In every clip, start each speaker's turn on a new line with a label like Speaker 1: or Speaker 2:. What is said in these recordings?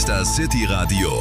Speaker 1: ist das City-Radio,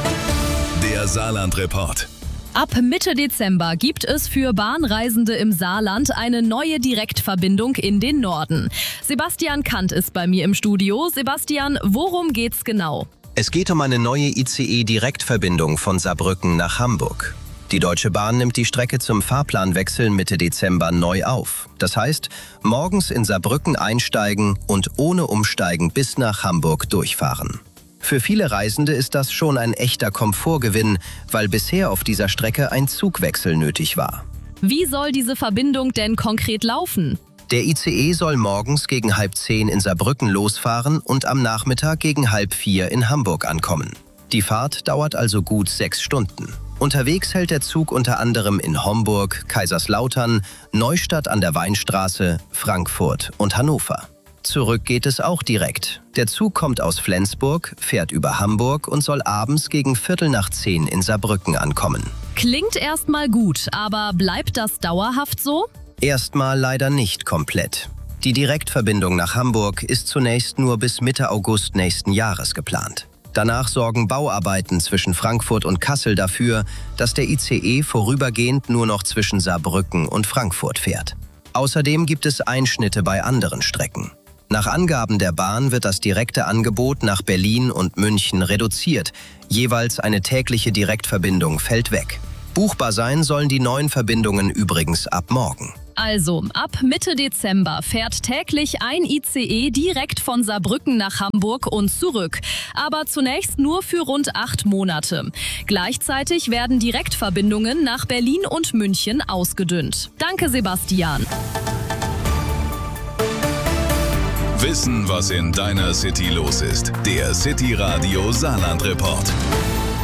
Speaker 1: der Saarland-Report.
Speaker 2: Ab Mitte Dezember gibt es für Bahnreisende im Saarland eine neue Direktverbindung in den Norden. Sebastian Kant ist bei mir im Studio. Sebastian, worum geht's genau?
Speaker 3: Es geht um eine neue ICE-Direktverbindung von Saarbrücken nach Hamburg. Die Deutsche Bahn nimmt die Strecke zum Fahrplanwechsel Mitte Dezember neu auf. Das heißt, morgens in Saarbrücken einsteigen und ohne Umsteigen bis nach Hamburg durchfahren. Für viele Reisende ist das schon ein echter Komfortgewinn, weil bisher auf dieser Strecke ein Zugwechsel nötig war.
Speaker 2: Wie soll diese Verbindung denn konkret laufen?
Speaker 3: Der ICE soll morgens gegen 9:30 in Saarbrücken losfahren und am Nachmittag gegen 3:30 in Hamburg ankommen. Die Fahrt dauert also gut 6 Stunden. Unterwegs hält der Zug unter anderem in Homburg, Kaiserslautern, Neustadt an der Weinstraße, Frankfurt und Hannover. Zurück geht es auch direkt. Der Zug kommt aus Flensburg, fährt über Hamburg und soll abends gegen 9:15 in Saarbrücken ankommen.
Speaker 2: Klingt erstmal gut, aber bleibt das dauerhaft so?
Speaker 3: Erstmal leider nicht komplett. Die Direktverbindung nach Hamburg ist zunächst nur bis Mitte August nächsten Jahres geplant. Danach sorgen Bauarbeiten zwischen Frankfurt und Kassel dafür, dass der ICE vorübergehend nur noch zwischen Saarbrücken und Frankfurt fährt. Außerdem gibt es Einschnitte bei anderen Strecken. Nach Angaben der Bahn wird das direkte Angebot nach Berlin und München reduziert. Jeweils eine tägliche Direktverbindung fällt weg. Buchbar sein sollen die neuen Verbindungen übrigens ab morgen.
Speaker 2: Also, ab Mitte Dezember fährt täglich ein ICE direkt von Saarbrücken nach Hamburg und zurück. Aber zunächst nur für rund 8 Monate. Gleichzeitig werden Direktverbindungen nach Berlin und München ausgedünnt. Danke, Sebastian.
Speaker 1: Wissen, was in deiner City los ist. Der City-Radio Saarland-Report.